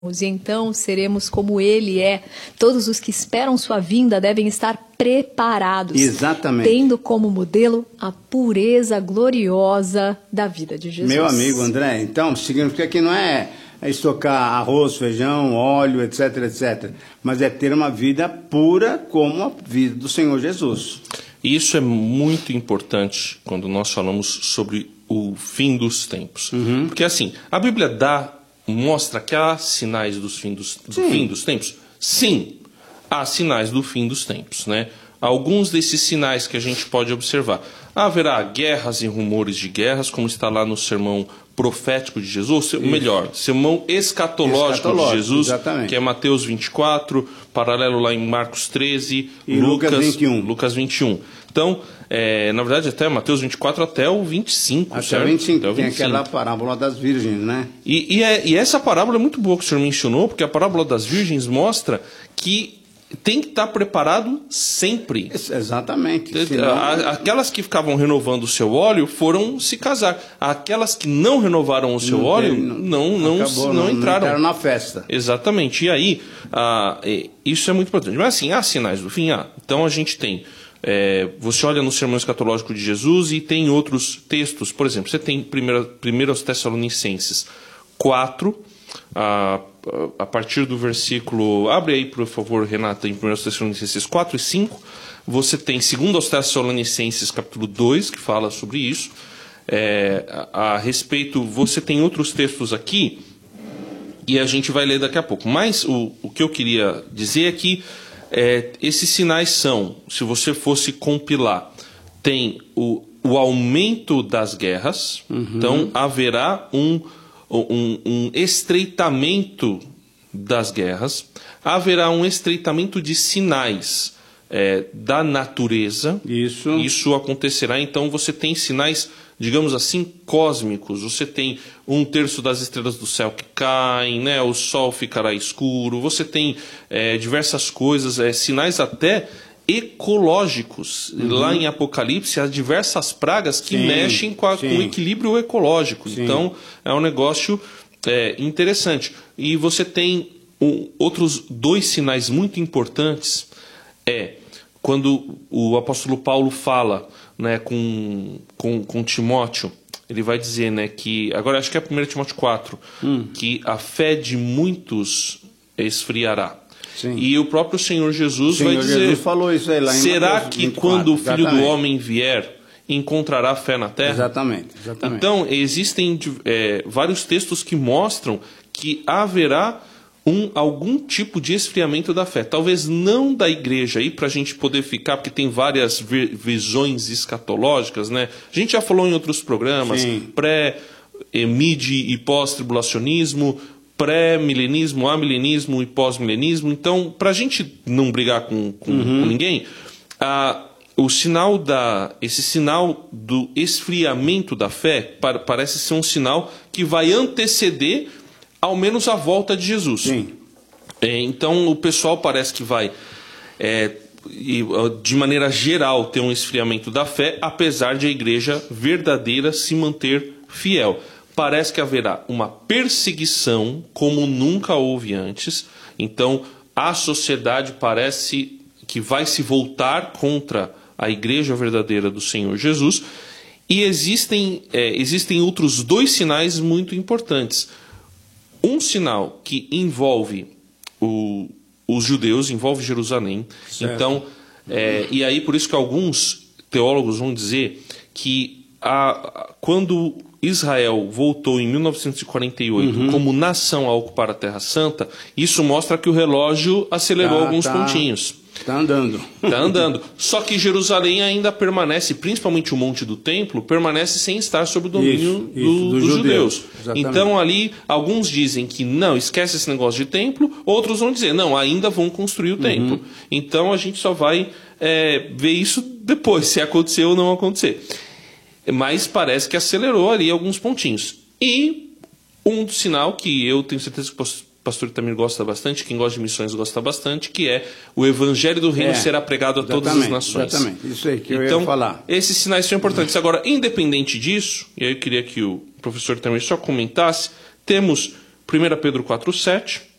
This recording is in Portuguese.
E então seremos como Ele é. Todos os que esperam sua vinda devem estar preparados. Exatamente. Tendo como modelo a pureza gloriosa da vida de Jesus. Meu amigo André, então significa que não é estocar arroz, feijão, óleo, etc, etc. Mas é ter uma vida pura como a vida do Senhor Jesus. E isso é muito importante quando nós falamos sobre o fim dos tempos. Porque assim, a Bíblia mostra que há sinais do fim dos tempos? Sim, há sinais do fim dos tempos, né? Alguns desses sinais que a gente pode observar. Haverá guerras e rumores de guerras, como está lá no sermão profético de Jesus, ou melhor, sermão escatológico de Jesus, exatamente. Que é Mateus 24, paralelo lá em Marcos 13 e Lucas 21. Lucas 21. Então, na verdade, até Mateus 24 até o 25, até certo? O 25, até o 25. Tem aquela parábola das virgens, né? E essa parábola é muito boa que o senhor mencionou, porque a parábola das virgens mostra que tem que estar preparado sempre. Exatamente. Aquelas que ficavam renovando o seu óleo foram se casar. Aquelas que não renovaram o seu óleo não entraram na festa. Exatamente. E aí, isso é muito importante. Mas assim, há sinais do fim? Então a gente tem... você olha no sermão escatológico de Jesus e tem outros textos. Por exemplo, você tem 1 Tessalonicenses 4, a partir do versículo... Abre aí, por favor, Renata, em 1 Tessalonicenses 4 e 5. Você tem 2 Tessalonicenses capítulo 2, que fala sobre isso. A respeito, você tem outros textos aqui, e a gente vai ler daqui a pouco. Mas o que eu queria dizer é que esses sinais são, se você fosse compilar, tem o aumento das guerras, então haverá um estreitamento das guerras, haverá um estreitamento de sinais da natureza. Isso acontecerá, então você tem sinais, digamos assim, cósmicos. Você tem 1/3 das estrelas do céu que caem, né? O sol ficará escuro, você tem diversas coisas, sinais até ecológicos. Lá em Apocalipse há diversas pragas que mexem com o equilíbrio ecológico. Então é um negócio interessante. E você tem outros 2 sinais muito importantes. Quando o apóstolo Paulo fala, né, com Timóteo, ele vai dizer, né, que, agora acho que é 1 Timóteo 4, que a fé de muitos esfriará. Sim. E o próprio Senhor Jesus vai dizer, Jesus falou isso aí lá em será Mateus que 24, quando o Filho exatamente. do Homem vier, encontrará fé na terra? Exatamente. Então, existem vários textos que mostram que haverá algum tipo de esfriamento da fé. Talvez não da igreja, aí para a gente poder ficar, porque tem várias visões escatológicas, né? A gente já falou em outros programas, mid e pós-tribulacionismo, pré-milenismo, amilenismo e pós-milenismo. Então, para a gente não brigar com ninguém, esse sinal do esfriamento da fé parece ser um sinal que vai anteceder ao menos a volta de Jesus. Então o pessoal parece que vai, de maneira geral, ter um esfriamento da fé, apesar de a igreja verdadeira se manter fiel. Parece que haverá uma perseguição como nunca houve antes. Então a sociedade parece que vai se voltar contra a igreja verdadeira do Senhor Jesus. E existem outros 2 sinais muito importantes. Um sinal que envolve os judeus, envolve Jerusalém. Certo. Então, e aí por isso que alguns teólogos vão dizer que quando Israel voltou em 1948 como nação a ocupar a Terra Santa, isso mostra que o relógio acelerou alguns pontinhos. Está andando. Está andando. Só que Jerusalém ainda permanece, principalmente o Monte do Templo, permanece sem estar sob o domínio dos judeus. Então ali, alguns dizem que não, esquece esse negócio de templo, outros vão dizer, não, ainda vão construir o templo. Então a gente só vai ver isso depois, se acontecer ou não acontecer. Mas parece que acelerou ali alguns pontinhos. E um sinal que eu tenho certeza que o pastor Itamir gosta bastante, quem gosta de missões gosta bastante, que é o evangelho do reino será pregado a todas as nações. Exatamente, isso aí que eu ia falar. Esses sinais são importantes. Agora, independente disso, e aí eu queria que o professor Itamir só comentasse, temos 1 Pedro 4,7,